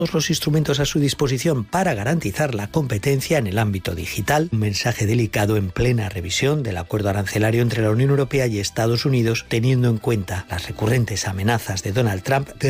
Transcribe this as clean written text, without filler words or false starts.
todos los instrumentos a su disposición para garantizar la competencia en el ámbito digital. Un mensaje delicado en plena revisión del acuerdo arancelario entre la Unión Europea y Estados Unidos, teniendo en cuenta las recurrentes amenazas de Donald Trump de